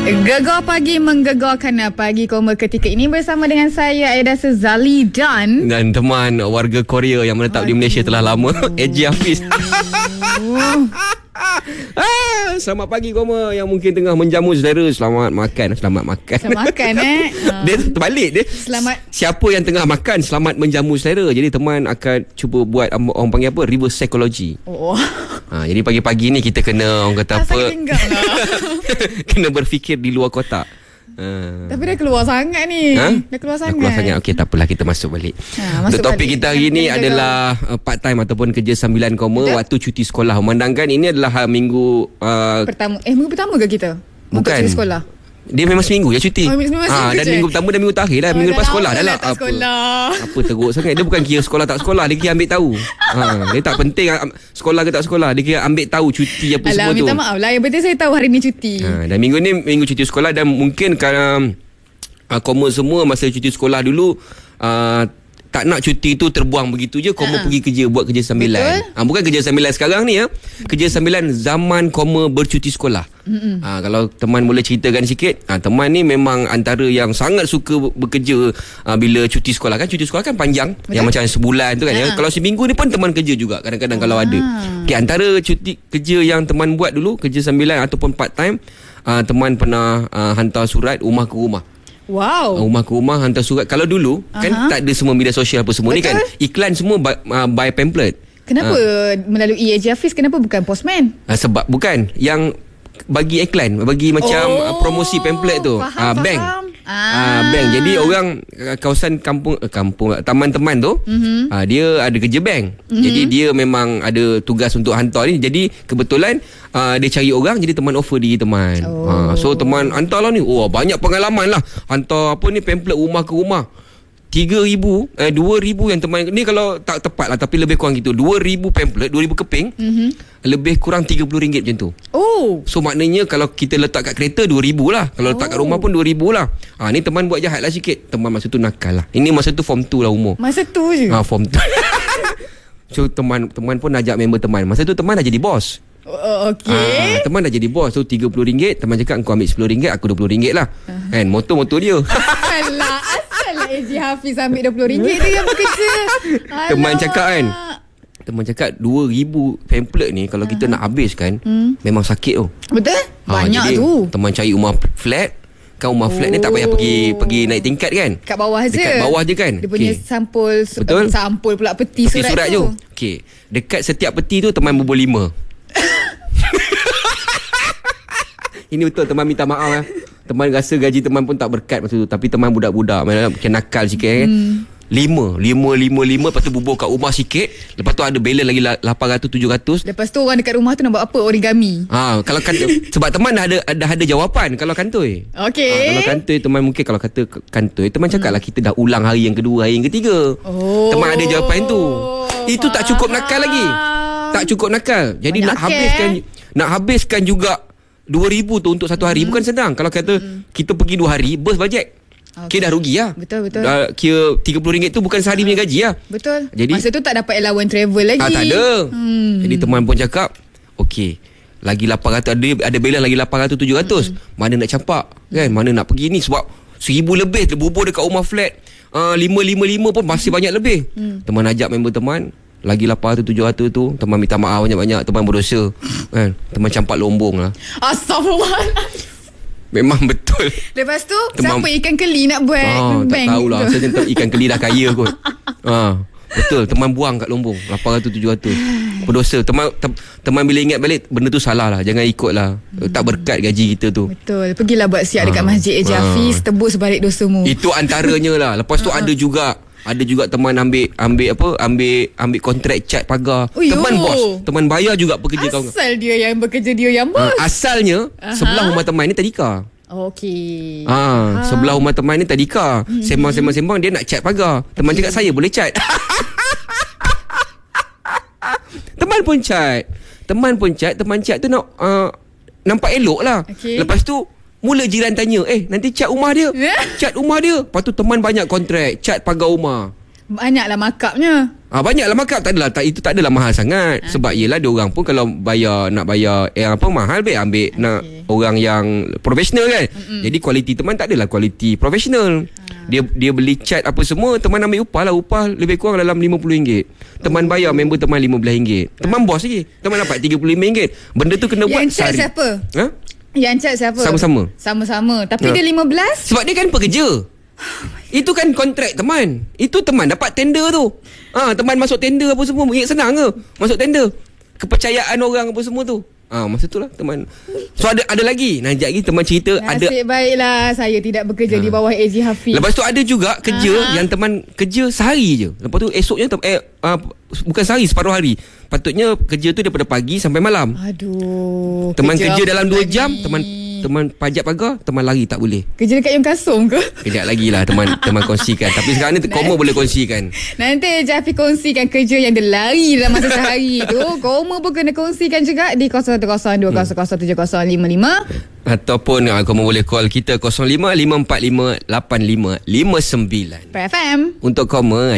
Gegar pagi menggegarkan pagi koma ketika ini bersama dengan saya Aida Sezali dan teman warga Korea yang menetap di Malaysia telah lama, Eji Hafiz. Selamat pagi koma yang mungkin tengah menjamu saudara. Selamat makan. Selamat makan Dia terbalik dia. Selamat. Siapa yang tengah makan, selamat menjamu saudara. Jadi teman akan cuba buat orang panggil apa? Reverse psychology. Jadi pagi-pagi ni kita kena orang kata apa? Kena berfikir di luar kotak. Tapi dah keluar sangat ni. Dah keluar sangat. Okey, tak apalah, kita masuk balik. Untuk topik kita hari ni adalah part time ataupun kerja sambilan koma waktu cuti sekolah. Memandangkan ini adalah minggu minggu pertama ke kita? Bukan. Untuk cuti sekolah. Dia memang seminggu je cuti. Dan minggu pertama dan minggu terakhir lah. Minggu lepas sekolah dah lah. Apa teruk sangat. Dia bukan kira sekolah tak sekolah, dia kira ambil tahu. Dia tak penting sekolah ke tak sekolah, dia kira ambil tahu cuti apa semua tu. Minta maaf lah, yang penting saya tahu hari ni cuti. Dan minggu ni minggu cuti sekolah. Dan mungkin kalau koma semua masa cuti sekolah dulu tak nak cuti tu terbuang begitu je. Koma pergi kerja, buat kerja sambilan. Bukan kerja sambilan sekarang ni kerja sambilan zaman koma bercuti sekolah. Kalau teman boleh ceritakan sikit. Teman ni memang antara yang sangat suka bekerja bila cuti sekolah kan. Cuti sekolah kan panjang. Betul? Yang macam sebulan tu kan. Kalau seminggu ni pun teman kerja juga kadang-kadang kalau ada. Antara cuti kerja yang teman buat dulu, kerja sambilan ataupun part time, teman pernah hantar surat rumah ke rumah. Wow. Rumah ke rumah hantar surat. Kalau dulu kan tak ada semua media sosial apa semua. Betul. Ni kan iklan semua by pamphlet. Kenapa melalui Eji Hafiz? Kenapa bukan postman? Sebab bukan yang bagi iklan, bagi macam promosi pamphlet tu. Bank. Bank. Jadi orang kawasan kampung teman-teman tu dia ada kerja bank. Jadi dia memang ada tugas untuk hantar ni. Jadi kebetulan dia cari orang, jadi teman offer diri teman. So teman hantar lah ni. Banyak pengalaman lah. Hantar apa ni pamphlet rumah ke rumah. 3,000 2,000 yang teman ni, kalau tak tepat lah tapi lebih kurang gitu. 2,000 pamphlet, 2,000 keping. Lebih kurang RM30 macam tu. So maknanya kalau kita letak kat kereta 2,000 lah. Kalau letak kat rumah pun 2,000 lah. Ni teman buat jahat lah sikit. Teman masa tu nakal lah. Ini masa tu form 2 lah umur. Masa tu je? Form 2. So teman pun ajak member teman. Masa tu teman dah jadi bos. Okey. Teman dah jadi bos. So RM30. Teman cakap kau ambil RM10, aku RM20 lah. Kan motor dia. Alah, asalah Eji Hafiz ambil RM20 dia yang bekerja. Teman cakap kan, teman cakap 2,000 pamphlet ni kalau kita nak habiskan memang sakit tu. Betul? Banyak jadi, tu. Teman cari rumah flat. Kan rumah flat ni tak payah pergi naik tingkat kan. Kat bawah je. Dekat bawah je kan. Dia punya sampul. Betul? Sampul pula peti surat tu. Okey. Dekat setiap peti tu teman bubur 5. Ini betul, teman minta maaf Teman rasa gaji teman pun tak berkat masa tu. Tapi teman budak-budak macam nakal sikit kan. 5. Lepas tu bubur kat rumah sikit. Lepas tu ada balance lagi 800-700. Lepas tu orang dekat rumah tu nak buat apa? Origami. Kalau sebab teman dah ada jawapan kalau kantoi. Okey. Kalau kantoi teman mungkin kalau kata kantoi, teman cakap lah kita dah ulang hari yang kedua, hari yang ketiga. Teman ada jawapan tu. Itu tak cukup nakal lagi. Tak cukup nakal. Jadi nak habiskan juga 2,000 tu untuk satu hari bukan senang. Kalau kata kita pergi 2 hari, bus bajet. Kira dah rugi lah. Betul. Kira RM30 tu bukan sehari punya gaji lah. Betul. Jadi, masa tu tak dapat allowance travel lagi. Tak ada. Jadi teman pun cakap, okey, lagi 800, ada balance lagi 800-700. Mana nak campak kan? Mana nak pergi ni? Sebab 1,000 lebih bubur dekat rumah flat. 555 pun masih banyak lebih. Teman ajak member teman, lagi 800-700 tu. Teman minta maaf banyak-banyak. Teman berdosa kan? Teman campak lombong lah. Astagfirullahaladzim. Memang betul. Lepas tu siapa ikan keli nak buat bank? Tak tahulah. Saya tahu ikan keli dah kaya kot. Betul. Teman buang kat lombong 800-700. Berdosa. Teman bila ingat balik, benda tu salah lah. Jangan ikut lah. Tak berkat gaji kita tu. Betul. Pergilah buat siap dekat Masjid Eji Hafiz. Tebus balik dosamu. Itu antaranya lah. Lepas tu ada juga teman ambil kontrak cat pagar. Teman bos, teman bayar juga pekerja kawan. Asal dia yang bekerja, dia yang bos. Asalnya sebelah rumah teman ni tadika. Okey. Sebelah rumah teman ni tadika. Sembang dia nak cat pagar. Teman cakap saya boleh cat. Teman pun cat. Teman cat tu nak nampak elok lah. Lepas tu mula jiran tanya, nanti cat rumah dia. Cat rumah dia. Lepas tu teman banyak kontrak cat pagar rumah. Banyaklah markupnya. Banyaklah markup. Itu tak adalah mahal sangat. Sebab yelah dia orang pun kalau nak bayar mahal, ambil nak orang yang profesional kan. Jadi kualiti teman tak adalah kualiti profesional. Dia beli cat apa semua, teman ambil upah lebih kurang dalam RM50. Teman bayar member teman RM15. Teman bos lagi, teman dapat RM35. Benda tu kena buat sehari. Yang cat siapa? Yang cat siapa? Sama-sama. Tapi dia 15. Sebab dia kan pekerja. Itu kan kontrak teman. Itu teman dapat tender tu. Teman masuk tender apa semua. Senang ke masuk tender? Kepercayaan orang apa semua tu. Masa tu lah teman. So ada lagi. Najak lagi teman cerita. Nasib baiklah saya tidak bekerja di bawah AZ Hafiz. Lepas tu ada juga kerja yang teman kerja sehari je. Lepas tu esoknya bukan sehari, separuh hari. Patutnya kerja tu daripada pagi sampai malam. Aduh. Teman kerja dalam 2 jam, teman pajak pagar, teman lari tak boleh. Kerja dekat Yong Kasong ke? Tidak lagi lah teman kongsikan. Tapi sekarang ni Koma boleh kongsikan. Nanti Jafi kongsikan kerja yang dia lari dalam masa sehari tu. Koma pun kena kongsikan juga di 0112007055. Ataupun Koma boleh call kita 05-545-8559 FM. untuk Koma.